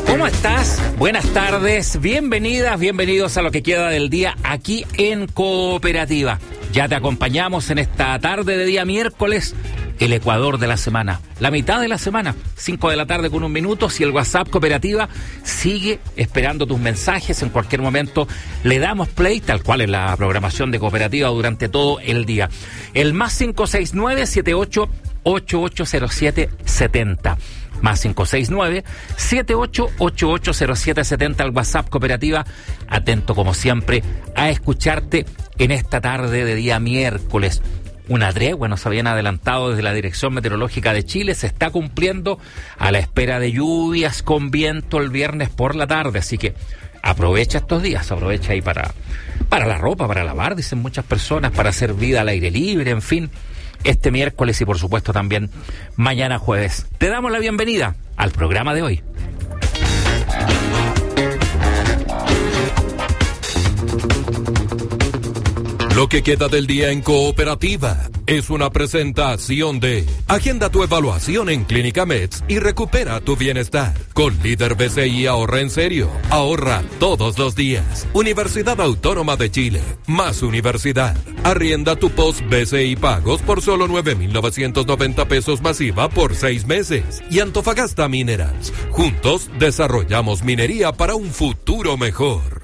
¿Cómo estás? Buenas tardes, bienvenidas, bienvenidos a lo que queda del día aquí en Cooperativa. Ya te acompañamos en esta tarde de día miércoles, el Ecuador de la semana, la mitad de la semana, 5 de la tarde con 1 minuto. Si el WhatsApp Cooperativa sigue esperando tus mensajes, en cualquier momento le damos play, tal cual es la programación de Cooperativa durante todo el día. El más 569-78880770. Más 569-78880770 al WhatsApp Cooperativa. Atento como siempre a escucharte en esta tarde de día miércoles. Una tregua nos habían adelantado desde la Dirección Meteorológica de Chile, se está cumpliendo a la espera de lluvias con viento el viernes por la tarde, así que aprovecha estos días, aprovecha ahí para la ropa, para lavar, dicen muchas personas, para hacer vida al aire libre, en fin, este miércoles y por supuesto también mañana jueves. Te damos la bienvenida al programa de hoy. Lo que queda del día en Cooperativa es una presentación de agenda tu evaluación en Clínica Meds y recupera tu bienestar. Con Líder BCI ahorra en serio. Ahorra todos los días. Universidad Autónoma de Chile. Más universidad. Arrienda tu post BCI pagos por solo 9,990 pesos masiva por 6 meses. Y Antofagasta Minerals. Juntos desarrollamos minería para un futuro mejor.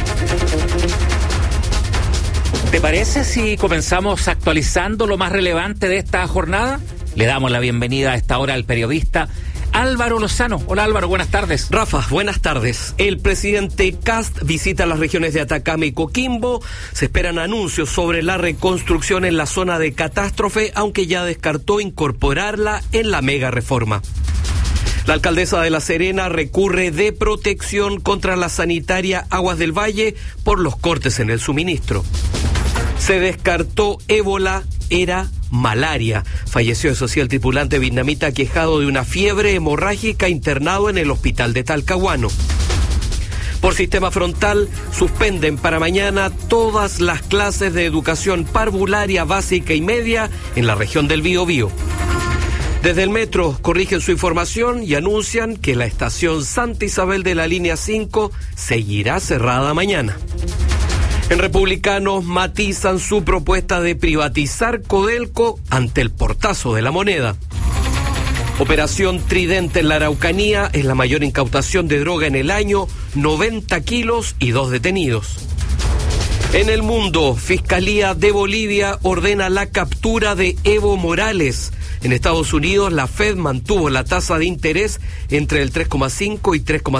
¿Te parece si comenzamos actualizando lo más relevante de esta jornada? Le damos la bienvenida a esta hora al periodista Álvaro Lozano. Hola Álvaro, buenas tardes. Rafa, buenas tardes. El presidente Kast visita las regiones de Atacama y Coquimbo. Se esperan anuncios sobre la reconstrucción en la zona de catástrofe, aunque ya descartó incorporarla en la mega reforma. La alcaldesa de La Serena recurre de protección contra la sanitaria Aguas del Valle por los cortes en el suministro. Se descartó ébola, era malaria. Falleció, eso sí, el tripulante vietnamita aquejado de una fiebre hemorrágica internado en el hospital de Talcahuano. Por sistema frontal, suspenden para mañana todas las clases de educación parvularia básica y media en la región del Biobío. Desde el metro corrigen su información y anuncian que la estación Santa Isabel de la línea 5 seguirá cerrada mañana. En Republicanos matizan su propuesta de privatizar Codelco ante el portazo de la moneda. Operación Tridente en la Araucanía es la mayor incautación de droga en el año, 90 kilos y 2 detenidos. En el mundo, Fiscalía de Bolivia ordena la captura de Evo Morales. En Estados Unidos, la Fed mantuvo la tasa de interés entre el 3,5 y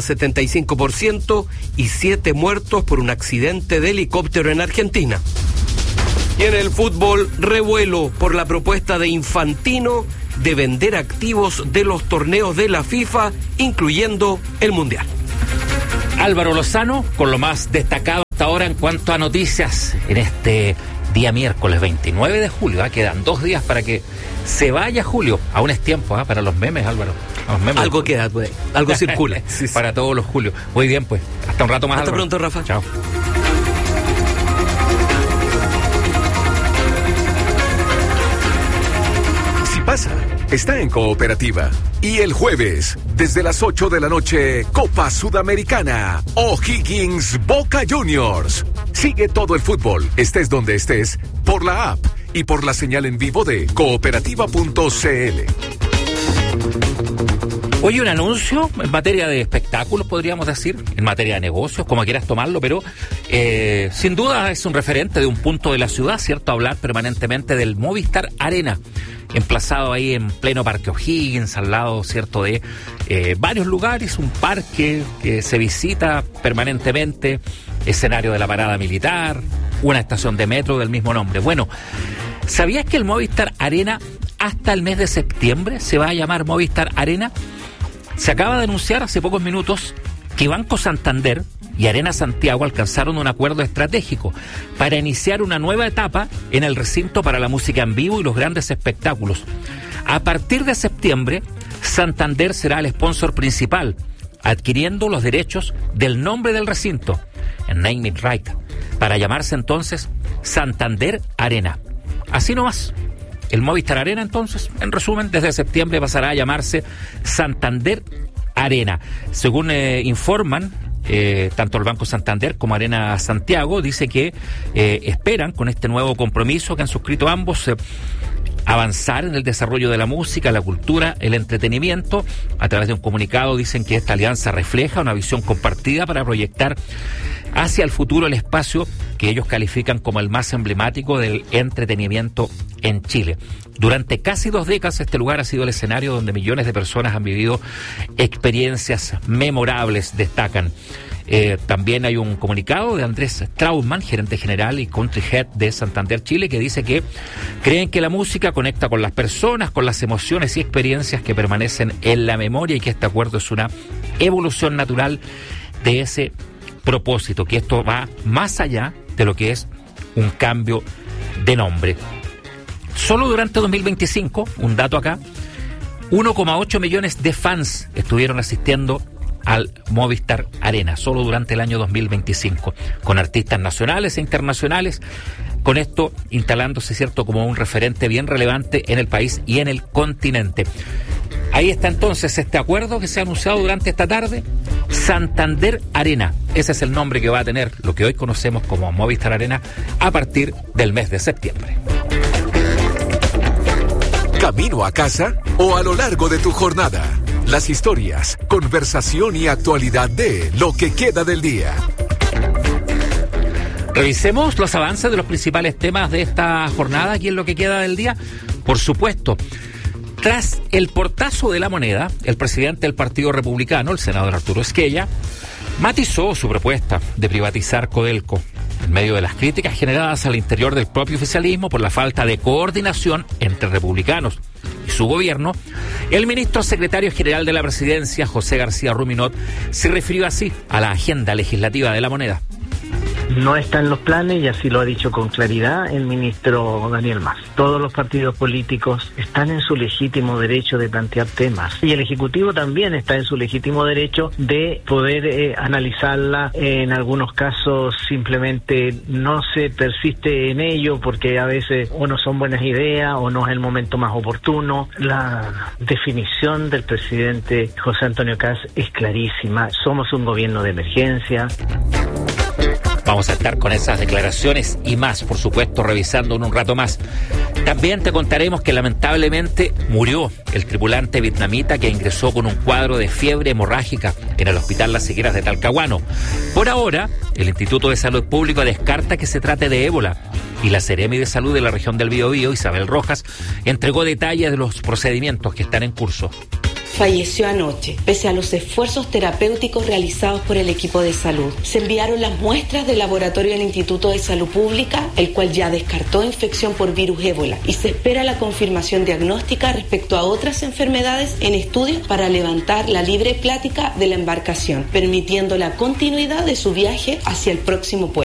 3,75% y 7 muertos por un accidente de helicóptero en Argentina. Y en el fútbol, revuelo por la propuesta de Infantino de vender activos de los torneos de la FIFA, incluyendo el Mundial. Álvaro Lozano con lo más destacado hasta ahora en cuanto a noticias en este día miércoles 29 de julio. Quedan 2 días para que se vaya julio. Aún es tiempo para los memes, Álvaro. Los memes. Algo queda, pues. Algo circula. Sí. Para todos los julios. Muy bien, pues. Hasta un rato más, Hasta Álvaro. Pronto, Rafa. Chao. Si pasa, está en Cooperativa. Y el jueves, desde las 8 de la noche, Copa Sudamericana, O'Higgins Boca Juniors. Sigue todo el fútbol, estés donde estés, por la app y por la señal en vivo de cooperativa.cl. Hoy un anuncio en materia de espectáculos, podríamos decir, en materia de negocios, como quieras tomarlo, pero sin duda es un referente de un punto de la ciudad, ¿cierto? Hablar permanentemente del Movistar Arena, emplazado ahí en pleno Parque O'Higgins, al lado, ¿cierto?, de varios lugares, un parque que se visita permanentemente, escenario de la parada militar, una estación de metro del mismo nombre. Bueno, ¿sabías que el Movistar Arena hasta el mes de septiembre se va a llamar Movistar Arena? Se acaba de anunciar hace pocos minutos que Banco Santander y Arena Santiago alcanzaron un acuerdo estratégico para iniciar una nueva etapa en el recinto para la música en vivo y los grandes espectáculos. A partir de septiembre, Santander será el sponsor principal, adquiriendo los derechos del nombre del recinto, en Name It Right, para llamarse entonces Santander Arena. Así nomás. El Movistar Arena, entonces, en resumen, desde septiembre pasará a llamarse Santander Arena. Según informan tanto el Banco Santander como Arena Santiago, dice que esperan con este nuevo compromiso que han suscrito ambos avanzar en el desarrollo de la música, la cultura, el entretenimiento. A través de un comunicado dicen que esta alianza refleja una visión compartida para proyectar hacia el futuro el espacio que ellos califican como el más emblemático del entretenimiento en Chile. Durante casi 2 décadas este lugar ha sido el escenario donde millones de personas han vivido experiencias memorables, destacan. También hay un comunicado de Andrés Trautmann, gerente general y country head de Santander Chile, que dice que creen que la música conecta con las personas, con las emociones y experiencias que permanecen en la memoria, y que este acuerdo es una evolución natural de ese propósito, que esto va más allá de lo que es un cambio de nombre. Solo durante 2025, un dato acá, 1,8 millones de fans estuvieron asistiendo al Movistar Arena, solo durante el año 2025, con artistas nacionales e internacionales, con esto instalándose, cierto, como un referente bien relevante en el país y en el continente. Ahí está entonces este acuerdo que se ha anunciado durante esta tarde, Santander Arena. Ese es el nombre que va a tener lo que hoy conocemos como Movistar Arena a partir del mes de septiembre. ¿Camino a casa o a lo largo de tu jornada? Las historias, conversación y actualidad de lo que queda del día. Revisemos los avances de los principales temas de esta jornada aquí en lo que queda del día. Por supuesto, tras el portazo de la moneda, el presidente del Partido Republicano, el senador Arturo Esquella, matizó su propuesta de privatizar Codelco en medio de las críticas generadas al interior del propio oficialismo por la falta de coordinación entre republicanos y su gobierno. El ministro secretario general de la presidencia, José García Ruminot, se refirió así a la agenda legislativa de la moneda. No está en los planes, y así lo ha dicho con claridad el ministro Daniel Mas. Todos los partidos políticos están en su legítimo derecho de plantear temas, y el Ejecutivo también está en su legítimo derecho de poder analizarla. En algunos casos simplemente no se persiste en ello porque a veces o no son buenas ideas o no es el momento más oportuno. La definición del presidente José Antonio Kast es clarísima: somos un gobierno de emergencia. Vamos a estar con esas declaraciones y más, por supuesto, revisando en un rato más. También te contaremos que lamentablemente murió el tripulante vietnamita que ingresó con un cuadro de fiebre hemorrágica en el Hospital Las Higueras de Talcahuano. Por ahora, el Instituto de Salud Pública descarta que se trate de ébola, y la Seremi de Salud de la región del Biobío, Isabel Rojas, entregó detalles de los procedimientos que están en curso. Falleció anoche, pese a los esfuerzos terapéuticos realizados por el equipo de salud. Se enviaron las muestras del laboratorio del Instituto de Salud Pública, el cual ya descartó infección por virus ébola, y se espera la confirmación diagnóstica respecto a otras enfermedades en estudios para levantar la libre plática de la embarcación, permitiendo la continuidad de su viaje hacia el próximo puerto.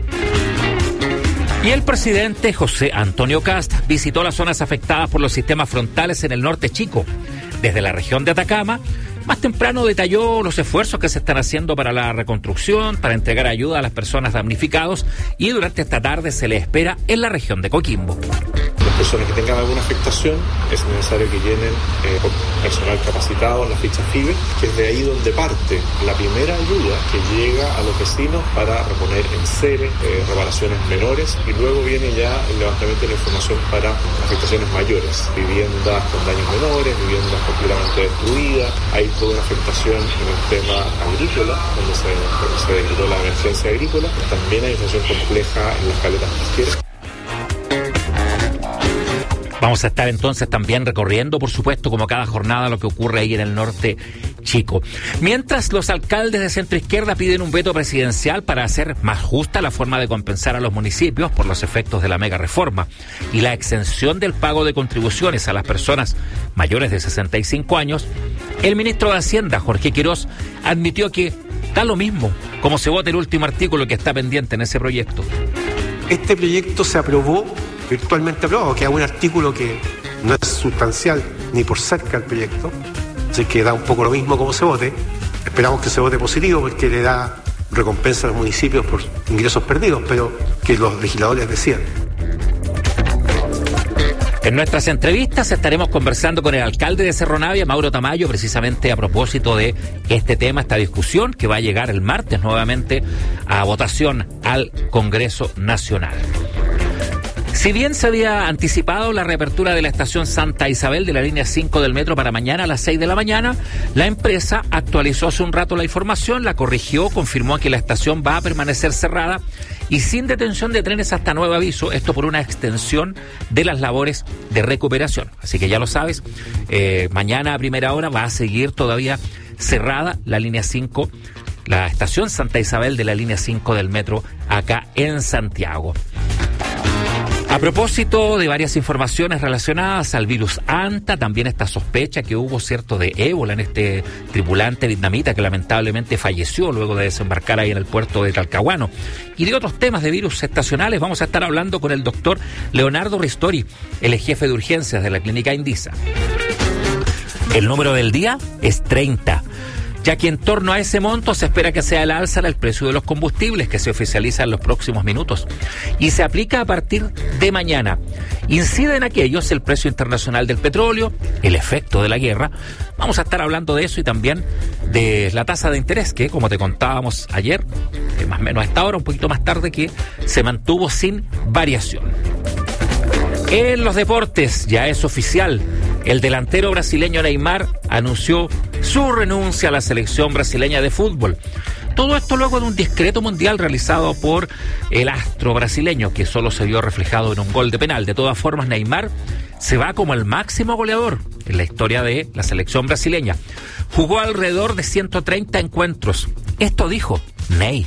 Y el presidente José Antonio Kast visitó las zonas afectadas por los sistemas frontales en el norte chico. Desde la región de Atacama, más temprano detalló los esfuerzos que se están haciendo para la reconstrucción, para entregar ayuda a las personas damnificados, y durante esta tarde se le espera en la región de Coquimbo. Las personas que tengan alguna afectación es necesario que llenen con personal capacitado la ficha FIBE, que es de ahí donde parte la primera ayuda que llega a los vecinos para reponer enseres, reparaciones menores, y luego viene ya el levantamiento de la información para afectaciones mayores, viviendas con daños menores, viviendas completamente destruidas. Hay toda una afectación en el tema agrícola, donde se declaró la emergencia agrícola. También hay una situación compleja en las caletas pesqueras. Vamos a estar entonces también recorriendo, por supuesto, como cada jornada, lo que ocurre ahí en el norte chico. Mientras los alcaldes de centro izquierda piden un veto presidencial para hacer más justa la forma de compensar a los municipios por los efectos de la mega reforma y la exención del pago de contribuciones a las personas mayores de 65 años, el ministro de Hacienda, Jorge Quirós, admitió que da lo mismo como se vote el último artículo que está pendiente en ese proyecto. Este proyecto se aprobó, virtualmente aprobado, que es un artículo que no es sustancial ni por cerca el proyecto, así que da un poco lo mismo como se vote. Esperamos que se vote positivo porque le da recompensa a los municipios por ingresos perdidos, pero que los legisladores decidan. En nuestras entrevistas estaremos conversando con el alcalde de Cerro Navia, Mauro Tamayo, precisamente a propósito de este tema, esta discusión que va a llegar el martes nuevamente a votación al Congreso Nacional. Si bien se había anticipado la reapertura de la estación Santa Isabel de la línea 5 del metro para mañana a las 6 de la mañana, la empresa actualizó hace un rato la información, la corrigió, confirmó que la estación va a permanecer cerrada y sin detención de trenes hasta nuevo aviso, esto por una extensión de las labores de recuperación. Así que ya lo sabes, mañana a primera hora va a seguir todavía cerrada la línea 5, la estación Santa Isabel de la línea 5 del metro acá en Santiago. A propósito de varias informaciones relacionadas al virus Anta, también esta sospecha que hubo, cierto, de ébola en este tripulante vietnamita que lamentablemente falleció luego de desembarcar ahí en el puerto de Talcahuano. Y de otros temas de virus estacionales vamos a estar hablando con el doctor Leonardo Ristori, el jefe de urgencias de la clínica Indisa. El número del día es 30. Ya que en torno a ese monto se espera que sea el alza en el precio de los combustibles que se oficializa en los próximos minutos y se aplica a partir de mañana. Incide en aquellos el precio internacional del petróleo, el efecto de la guerra. Vamos a estar hablando de eso y también de la tasa de interés que, como te contábamos ayer, más o menos a esta hora, un poquito más tarde, que se mantuvo sin variación. En los deportes ya es oficial. El delantero brasileño Neymar anunció su renuncia a la selección brasileña de fútbol. Todo esto luego de un discreto mundial realizado por el astro brasileño, que solo se vio reflejado en un gol de penal. De todas formas, Neymar se va como el máximo goleador en la historia de la selección brasileña. Jugó alrededor de 130 encuentros. Esto dijo Ney.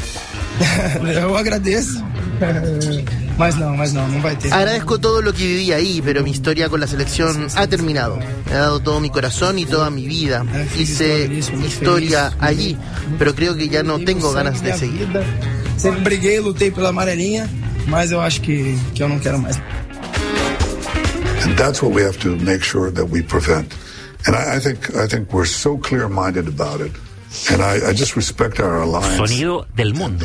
Eu agradeço, mas não vai ter. Agradezco todo lo que viví ahí, pero mi historia con la selección ha terminado. Me ha dado todo mi corazón y toda mi vida. Hice historia allí, pero creo que ya no tengo ganas de seguir. Sempre briguei, lutei pela amarelinha, mas eu acho que eu não quero mais. And that's what we have to make sure that we prevent. And I think we're so clear-minded about it. And I just respect our alliance. Sonido del mundo.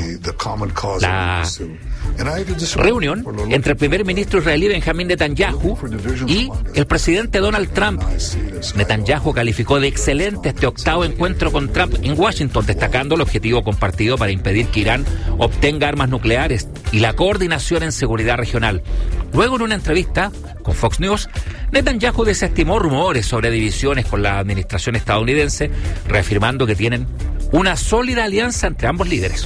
La reunión entre el primer ministro israelí Benjamín Netanyahu y el presidente Donald Trump. Netanyahu calificó de excelente este octavo encuentro con Trump en Washington, destacando el objetivo compartido para impedir que Irán obtenga armas nucleares y la coordinación en seguridad regional. Luego, en una entrevista con Fox News, Netanyahu desestimó rumores sobre divisiones con la administración estadounidense, reafirmando que tienen una sólida alianza entre ambos líderes.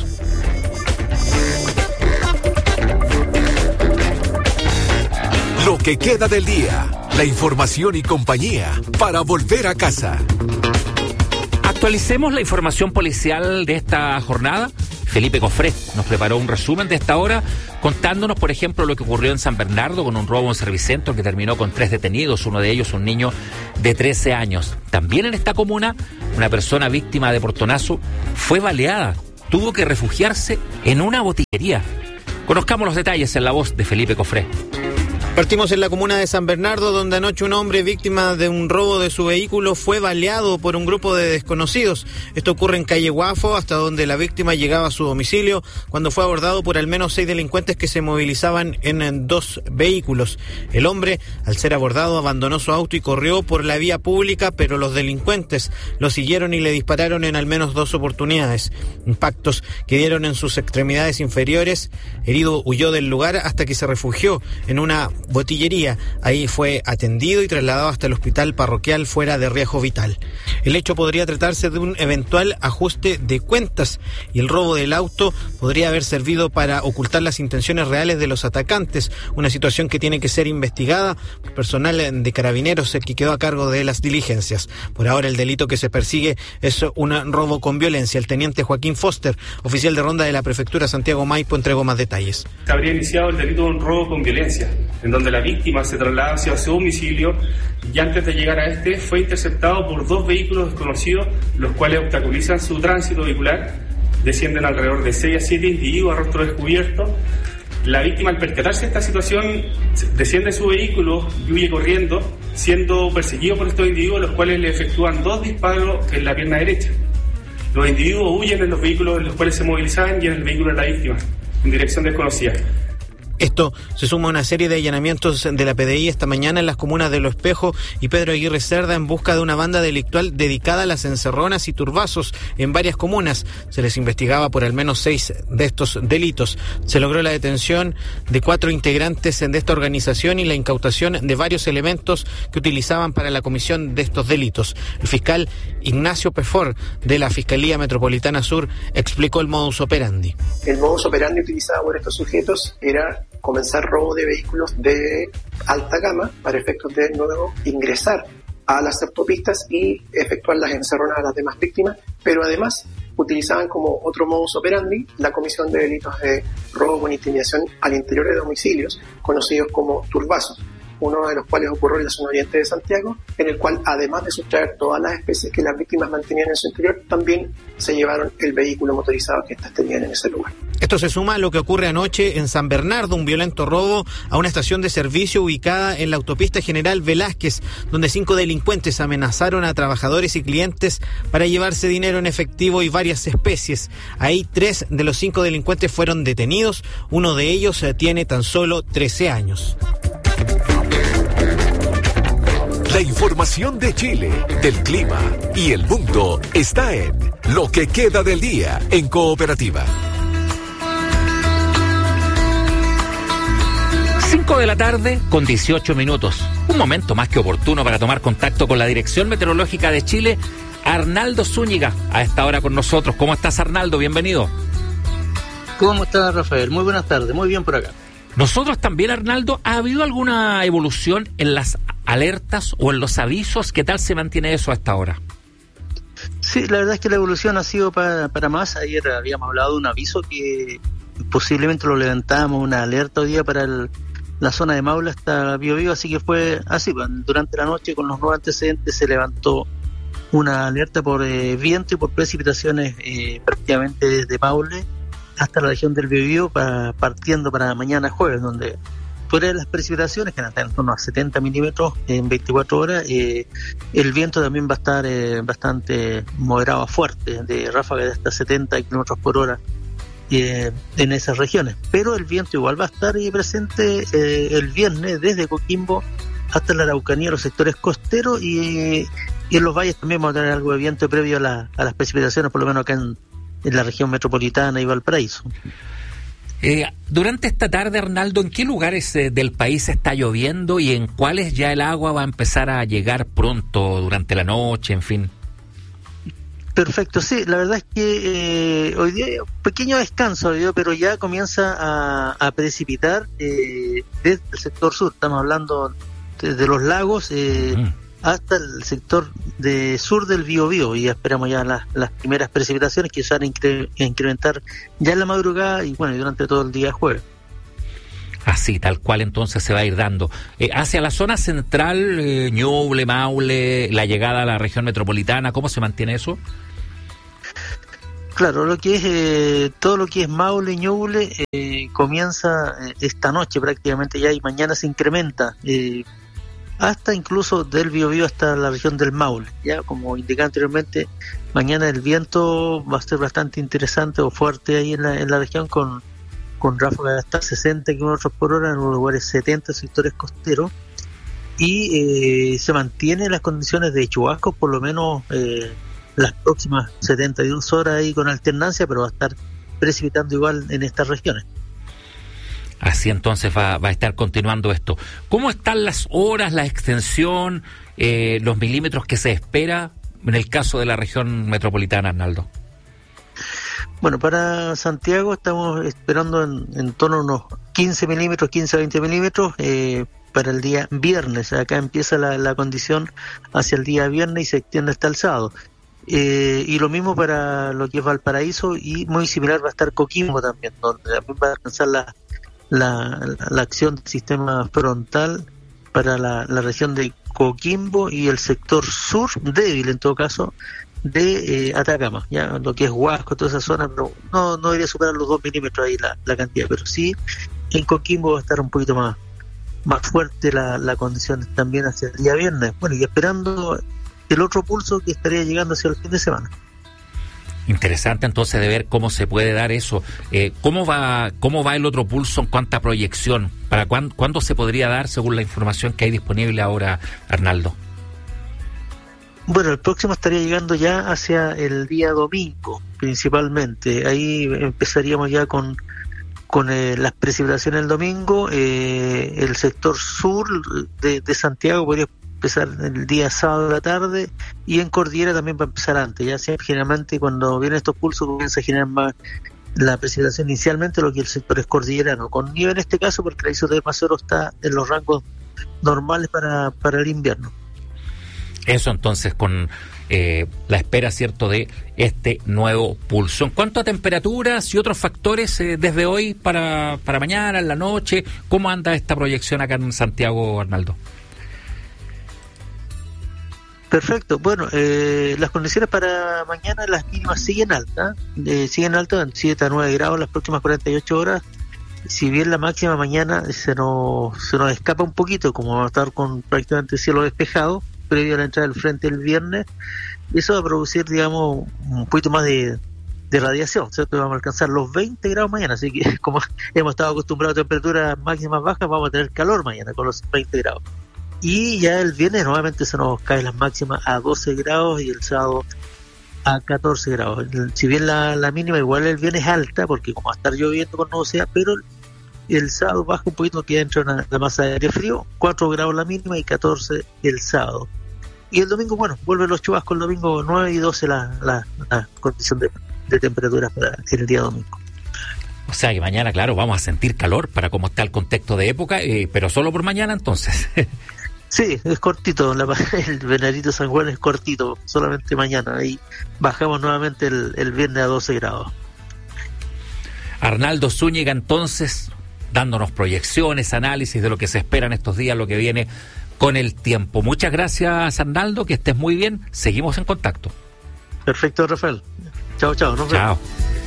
Lo que queda del día, la información y compañía para volver a casa. Actualicemos la información policial de esta jornada. Felipe Cofré nos preparó un resumen de esta hora, contándonos, por ejemplo, lo que ocurrió en San Bernardo con un robo en Servicentro que terminó con 3 detenidos, uno de ellos un niño de 13 años. También en esta comuna, una persona víctima de portonazo fue baleada, tuvo que refugiarse en una botillería. Conozcamos los detalles en la voz de Felipe Cofré. Partimos en la comuna de San Bernardo, donde anoche un hombre víctima de un robo de su vehículo fue baleado por un grupo de desconocidos. Esto ocurre en calle Guafo, hasta donde la víctima llegaba a su domicilio, cuando fue abordado por al menos 6 delincuentes que se movilizaban en 2 vehículos. El hombre, al ser abordado, abandonó su auto y corrió por la vía pública, pero los delincuentes lo siguieron y le dispararon en al menos 2 oportunidades. Impactos que dieron en sus extremidades inferiores. Herido huyó del lugar hasta que se refugió en una botillería. Ahí fue atendido y trasladado hasta el hospital parroquial fuera de riesgo vital. El hecho podría tratarse de un eventual ajuste de cuentas y el robo del auto podría haber servido para ocultar las intenciones reales de los atacantes, una situación que tiene que ser investigada por personal de Carabineros que quedó a cargo de las diligencias. Por ahora el delito que se persigue es un robo con violencia. El teniente Joaquín Foster, oficial de ronda de la prefectura Santiago Maipo, entregó más detalles. Se habría iniciado el delito de un robo con violencia, en donde la víctima se traslada hacia su domicilio y antes de llegar a este fue interceptado por 2 vehículos desconocidos, los cuales obstaculizan su tránsito vehicular. Descienden alrededor de 6 a 7 individuos a rostro descubierto. La víctima, al percatarse de esta situación, desciende de su vehículo y huye corriendo, siendo perseguido por estos individuos, los cuales le efectúan 2 disparos en la pierna derecha. Los individuos huyen en los vehículos en los cuales se movilizaban y en el vehículo de la víctima, en dirección desconocida. Esto se suma a una serie de allanamientos de la PDI esta mañana en las comunas de Lo Espejo y Pedro Aguirre Cerda en busca de una banda delictual dedicada a las encerronas y turbazos en varias comunas. Se les investigaba por al menos 6 de estos delitos. Se logró la detención de 4 integrantes de esta organización y la incautación de varios elementos que utilizaban para la comisión de estos delitos. El fiscal Ignacio Pefor de la Fiscalía Metropolitana Sur explicó el modus operandi. El modus operandi utilizado por estos sujetos era comenzar robo de vehículos de alta gama para efectos de luego ingresar a las autopistas y efectuar las encerronas a las demás víctimas, pero además utilizaban como otro modus operandi la comisión de delitos de robo con intimidación al interior de domicilios, conocidos como turbazos, uno de los cuales ocurrió en la zona oriente de Santiago, en el cual además de sustraer todas las especies que las víctimas mantenían en su interior, también se llevaron el vehículo motorizado que éstas tenían en ese lugar. Esto se suma a lo que ocurre anoche en San Bernardo, un violento robo a una estación de servicio ubicada en la autopista General Velázquez, donde 5 delincuentes amenazaron a trabajadores y clientes para llevarse dinero en efectivo y varias especies. Ahí 3 de los 5 delincuentes fueron detenidos, uno de ellos tiene tan solo 13 años. La información de Chile, del clima y el mundo está en Lo que queda del día en Cooperativa. 5 de la tarde con 18 minutos. Un momento más que oportuno para tomar contacto con la Dirección Meteorológica de Chile. Arnaldo Zúñiga, a esta hora con nosotros. ¿Cómo estás, Arnaldo? Bienvenido. ¿Cómo estás, Rafael? Muy buenas tardes, muy bien por acá. Nosotros también, Arnaldo. ¿Ha habido alguna evolución en las alertas o en los avisos? ¿Qué tal se mantiene eso hasta ahora? Sí, la verdad es que la evolución ha sido para más. Ayer habíamos hablado de un aviso que posiblemente lo levantamos, una alerta hoy día para la zona de Maule hasta Biobío, así que fue así. Durante la noche, con los nuevos antecedentes, se levantó una alerta por viento y por precipitaciones prácticamente desde Maule hasta la región del Biobío, partiendo para mañana jueves, donde fuera de las precipitaciones, que eran en torno a 70 milímetros en 24 horas, el viento también va a estar bastante moderado a fuerte, de ráfagas de hasta 70 kilómetros por hora en esas regiones. Pero el viento igual va a estar presente el viernes desde Coquimbo hasta la Araucanía, los sectores costeros, y en los valles también vamos a tener algo de viento previo a las precipitaciones, por lo menos acá en la región metropolitana y Valparaíso. Durante esta tarde, Arnaldo, ¿en qué lugares del país está lloviendo y en cuáles ya el agua va a empezar a llegar pronto durante la noche, en fin? Perfecto, sí, la verdad es que hoy día hay un pequeño descanso, pero ya comienza a precipitar desde el sector sur. Estamos hablando desde los lagos hasta el sector sur del Biobío, y esperamos ya las primeras precipitaciones que se van a incrementar ya en la madrugada y durante todo el día jueves. Así, tal cual entonces se va a ir dando. Hacia la zona central, Ñuble, Maule, la llegada a la región metropolitana, ¿cómo se mantiene eso? Claro, todo lo que es Maule, Ñuble, comienza esta noche prácticamente ya, y mañana se incrementa hasta incluso del Biobío hasta la región del Maule. Ya, como indicaba anteriormente, mañana el viento va a ser bastante interesante o fuerte ahí en la región, con ráfagas de hasta 60 kilómetros por hora, en los lugares 70 sectores costeros, y se mantienen las condiciones de chubascos por lo menos las próximas 72 horas ahí con alternancia, pero va a estar precipitando igual en estas regiones. Así entonces va a estar continuando esto. ¿Cómo están las horas, la extensión, los milímetros que se espera en el caso de la región metropolitana, Arnaldo? Bueno, para Santiago estamos esperando en torno a unos 15 milímetros, 15 a 20 milímetros para el día viernes. Acá empieza la condición hacia el día viernes y se extiende hasta el sábado. Y lo mismo para lo que es Valparaíso, y muy similar va a estar Coquimbo también, donde también va a alcanzar la acción del sistema frontal para la región de Coquimbo y el sector sur, débil en todo caso, de Atacama, ya lo que es Huasco, toda esa zona, pero no debería superar los 2 milímetros ahí la cantidad, pero sí en Coquimbo va a estar un poquito más fuerte la condición también hacia el día viernes. Bueno, y esperando el otro pulso que estaría llegando hacia el fin de semana. Interesante entonces de ver cómo se puede dar eso. ¿Cómo va el otro pulso en cuanto a proyección? ¿Para cuándo se podría dar según la información que hay disponible ahora, Arnaldo? Bueno, el próximo estaría llegando ya hacia el día domingo, principalmente. Ahí empezaríamos ya con las precipitaciones el domingo. El sector sur de Santiago podría empezar el día sábado de la tarde, y en Cordillera también va a empezar antes. Ya generalmente cuando vienen estos pulsos comienza a generar más la precipitación inicialmente lo que el sector es cordillerano, con nieve en este caso porque la isotema de Macero está en los rangos normales para el invierno. Eso entonces con la espera, ¿cierto?, de este nuevo pulso. En cuanto a temperaturas y otros factores, desde hoy para mañana, en la noche, ¿cómo anda esta proyección acá en Santiago, Arnaldo? Perfecto. Bueno, las condiciones para mañana, las mínimas siguen altas, en 7 a 9 grados las próximas 48 horas. Si bien la máxima mañana se nos escapa un poquito, como vamos a estar con prácticamente cielo despejado, previo a la entrada del frente el viernes, eso va a producir, digamos, un poquito más de radiación, ¿cierto? Vamos a alcanzar los 20 grados mañana, así que como hemos estado acostumbrados a temperaturas máximas bajas, vamos a tener calor mañana con los 20 grados. Y ya el viernes nuevamente se nos caen las máximas a 12 grados y el sábado a 14 grados. Si bien la mínima igual el viernes es alta, porque como va a estar lloviendo con nubosidad, pero el sábado baja un poquito, que entra una masa de aire frío, 4 grados la mínima y 14 el sábado. Y el domingo, bueno, vuelven los chubascos el domingo, 9 y 12 la condición de temperaturas para el día domingo. O sea que mañana, claro, vamos a sentir calor para cómo está el contexto de época, pero solo por mañana entonces. Sí, es cortito, el Venadito San Juan es cortito, solamente mañana, y bajamos nuevamente el viernes a 12 grados. Arnaldo Zúñiga entonces, dándonos proyecciones, análisis de lo que se espera en estos días, lo que viene con el tiempo. Muchas gracias, Arnaldo, que estés muy bien, seguimos en contacto. Perfecto, Rafael. Chao, nos vemos. Chao.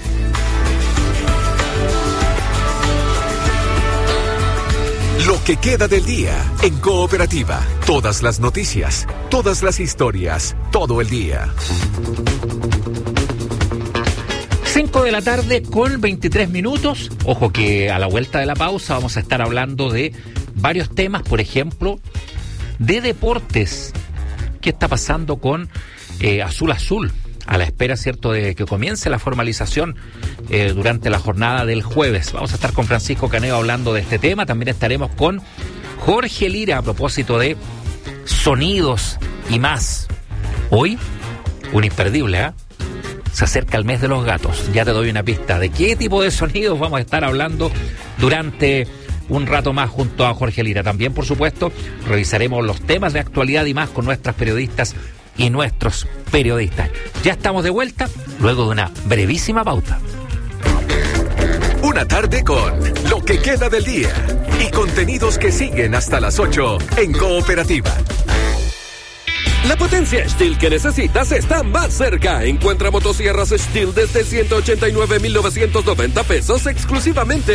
Lo que queda del día en Cooperativa. Todas las noticias, todas las historias, todo el día. 5 de la tarde con 23 minutos. Ojo que a la vuelta de la pausa vamos a estar hablando de varios temas, por ejemplo, de deportes. ¿Qué está pasando con Azul Azul? A la espera, ¿cierto?, de que comience la formalización durante la jornada del jueves. Vamos a estar con Francisco Caneo hablando de este tema. También estaremos con Jorge Lira a propósito de sonidos y más. Hoy, un imperdible, se acerca el mes de los gatos. Ya te doy una pista de qué tipo de sonidos vamos a estar hablando durante un rato más junto a Jorge Lira. También, por supuesto, revisaremos los temas de actualidad y más con nuestras periodistas y nuestros periodistas. Ya estamos de vuelta luego de una brevísima pauta. Una tarde con lo que queda del día y contenidos que siguen hasta las 8 en Cooperativa. La potencia Stihl que necesitas está más cerca. Encuentra motosierras Stihl desde 189,990 pesos exclusivamente